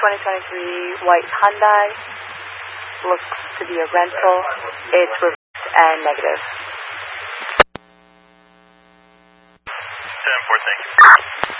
2023 white Hyundai. Looks to be a rental. It's reversed and negative. 10-4, thank you.